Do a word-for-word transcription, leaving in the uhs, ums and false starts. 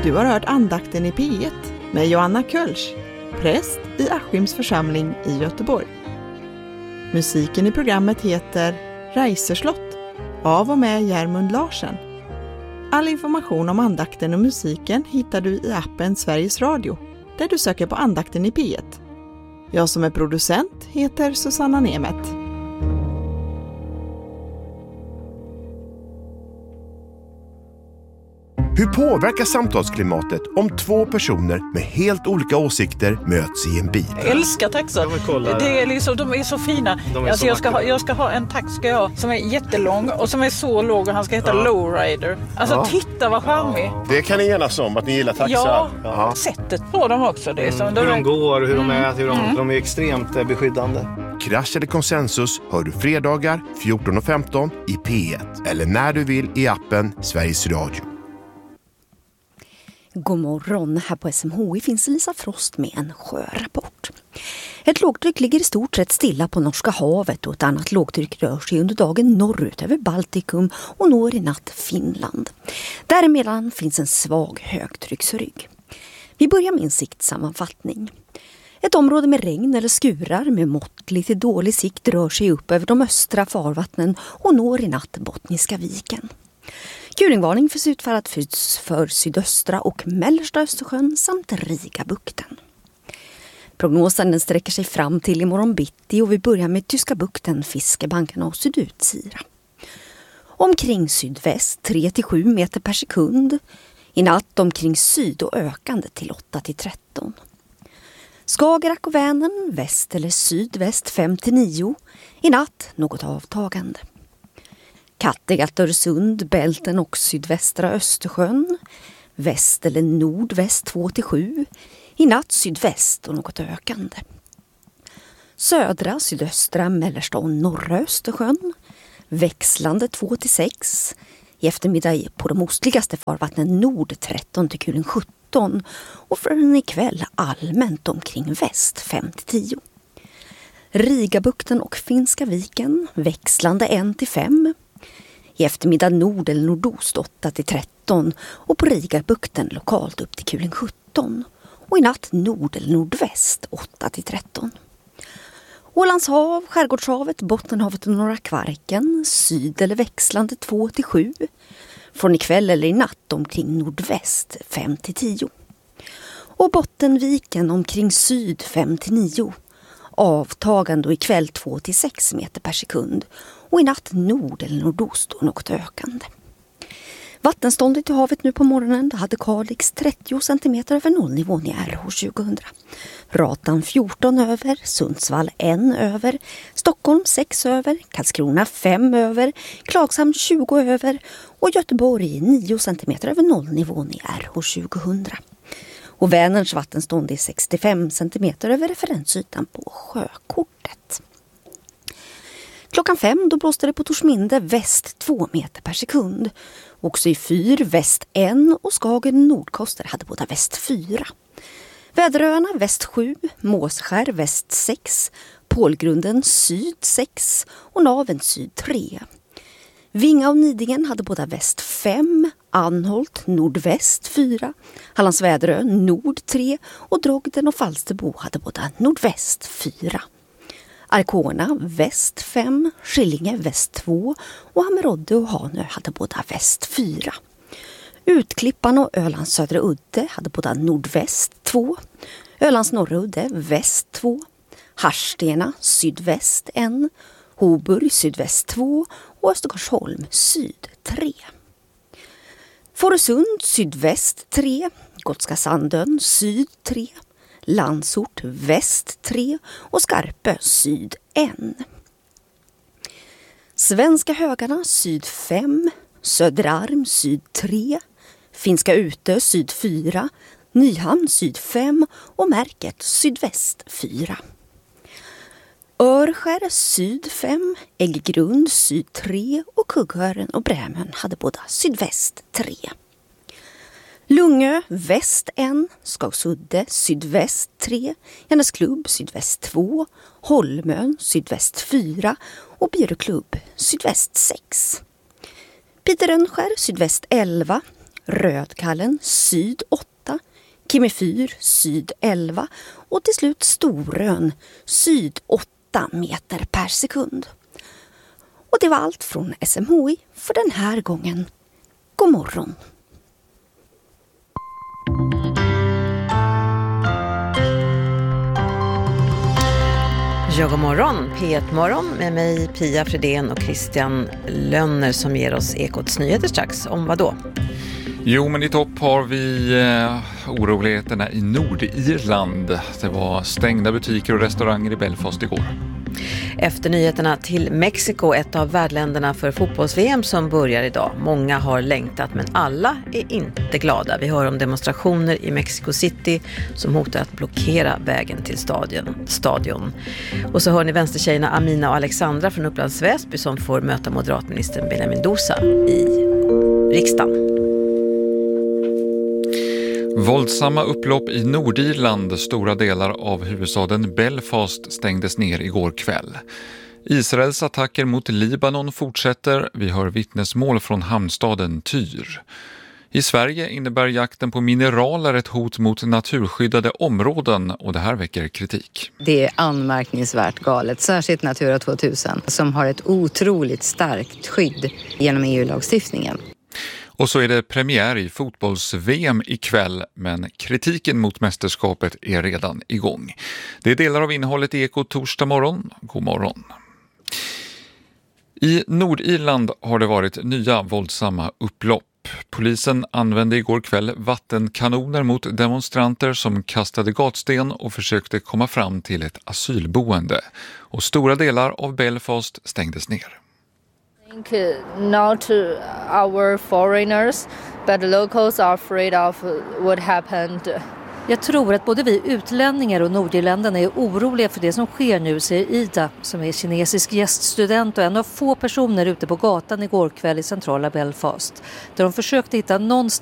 Du har hört andakten i P ett med Joanna Kölsch, präst i Askims församling i Göteborg. Musiken i programmet heter Reiserslott av och med Järmund Larsen. All information om andakten och musiken hittar du i appen Sveriges Radio, där du söker på andakten i P ett. Jag som är producent heter Susanna Nemet. Hur påverkar samtalsklimatet om två personer med helt olika åsikter möts i en bil? Jag älskar taxar. Det är liksom, de är så fina. De är alltså så jag, ska ha, jag ska ha en tax ska jag ha, som är jättelång och som är så låg och han ska heta ja. Lowrider. Alltså ja. Titta vad charmig. Ja. Det kan ni enas om att ni gillar taxar. Ja, ja. Sättet på dem också. Det är som, mm. Hur de går, hur de mm. äter, hur de, mm. de är extremt beskyddande. Krasch eller konsensus hör du fredagar fjorton och femton i P ett eller när du vill i appen Sveriges Radio. God morgon, här på S M H I finns Lisa Frost med en sjörapport. Ett lågtryck ligger i stort sett stilla på Norska havet och ett annat lågtryck rör sig under dagen norrut över Baltikum och når i natt Finland. Däremellan finns en svag högtrycksrygg. Vi börjar med en siktsammanfattning. Ett område med regn eller skurar med måttlig till dålig sikt rör sig upp över de östra farvattnen och når i natt Bottniska viken. Kuringvarning för utfärdat för sydöstra och mellersta Östersjön samt Rigabukten. Prognosen den sträcker sig fram till imorgon bitti och vi börjar med Tyska bukten, Fiskebankarna och Sydutsira. Omkring sydväst tre till sju meter per sekund. I natt omkring syd och ökande till åtta till tretton. Skagerrak och Vänern väst eller sydväst fem till nio. I natt något avtagande. Kattegatt, Öresund, Bälten och sydvästra Östersjön. Väst eller nordväst två till sju. I natt sydväst och något ökande. Södra, sydöstra, mellersta och norra Östersjön. Växlande två till sex. I eftermiddag på de ostligaste farvattnen nord tretton till kulen sjutton. Och för ikväll allmänt omkring väst fem till tio. Rigabukten och Finska viken. Växlande ett till fem. I eftermiddag nord eller nordost åtta till tretton och på Rigabukten lokalt upp till kulen sjutton. Och i natt nord eller nordväst åtta till tretton. Ålands hav, Skärgårdshavet, Bottenhavet och Norra Kvarken, syd eller växlande två till sju. Från ikväll eller i natt omkring nordväst fem till tio. Och Bottenviken omkring syd fem till nio. Avtagande och ikväll två till sex meter per sekund. Och i natt nord eller nordost och något ökande. Vattenståndet i havet nu på morgonen hade Kalix trettio centimeter över nollnivån i R H tjugohundra. Ratan fjorton över, Sundsvall ett över, Stockholm sex över, Karlskrona fem över, Klagshamn tjugo över och Göteborg nio centimeter över nollnivån i R H tjugohundra. Och Vänerns vattenstånd är sextiofem centimeter över referensytan på sjökortet. Klockan fem då blåste det på Torsminde väst två meter per sekund. Också i fyr väst en och Skagen nordkoster hade båda väst fyra. Väderöarna väst sju, Måsskär väst sex, Pålgrunden syd sex och Naven syd tre. Vinga och Nidingen hade båda väst fem, Anholt nordväst fyra, Hallands Väderö nord tre och Drogden och Falsterbo hade båda nordväst fyra. Arkona väst fem, Skillinge väst två och Hammerodde och Hanö hade båda väst fyra. Utklippan och Ölands södra udde hade båda nordväst två, Ölands norra udde väst två, Harstena sydväst en, Hoburg sydväst två och Östergarsholm syd tre. Fårösund sydväst tre, Gotska Sandön syd tre, Landsort väst tre och Skarpö syd ett. Svenska högarna syd fem, Söderarm syd tre, Finska Utö syd fyra, Nyhamn syd fem och Märket sydväst fyra. Örskär syd fem, Ägggrund syd tre och Kugghören och Brämön hade båda sydväst tre. Lungö väst en, Skagsudde sydväst tre, Janesklubb sydväst två, Holmön sydväst fyra och Björklubb sydväst sex. Piterönskär sydväst elva, Rödkallen syd åtta, Kimmefyr syd elva och till slut Storön syd åtta meter per sekund. Och det var allt från S M H I för den här gången. God morgon! Ja, god morgon. P ett-morgon med mig Pia Fredén och Christian Lönner som ger oss Ekots nyheter strax. Om vad då? Jo, men i topp har vi eh, oroligheterna i Nordirland. Det var stängda butiker och restauranger i Belfast igår. Efter nyheterna till Mexiko, ett av värdländerna för fotbolls-V M som börjar idag. Många har längtat men alla är inte glada. Vi hör om demonstrationer i Mexico City som hotar att blockera vägen till stadion. stadion. Och så hör ni vänstertjejerna Amina och Alexandra från Upplands Väsby som får möta moderatministern Benjamin Dosa i riksdagen. Våldsamma upplopp i Nordirland, stora delar av huvudstaden Belfast stängdes ner igår kväll. Israels attacker mot Libanon fortsätter, vi hör vittnesmål från hamnstaden Tyr. I Sverige innebär jakten på mineraler ett hot mot naturskyddade områden och det här väcker kritik. Det är anmärkningsvärt galet, särskilt Natura tvåtusen som har ett otroligt starkt skydd genom E U-lagstiftningen. Och så är det premiär i fotbolls-V M ikväll, men kritiken mot mästerskapet är redan igång. Det är delar av innehållet i Eko torsdag morgon. God morgon. I Nordirland har det varit nya våldsamma upplopp. Polisen använde igår kväll vattenkanoner mot demonstranter som kastade gatsten och försökte komma fram till ett asylboende. Och stora delar av Belfast stängdes ner. Not our foreigners, but the locals are afraid of what happened. Jag tror att både vi utlänningar och nordirländarna är oroliga för det som sker nu, säger Ida, som är kinesisk gäststudent och en av få personer ute på gatan igår kväll i centrala Belfast. Där de försökte hitta någonstans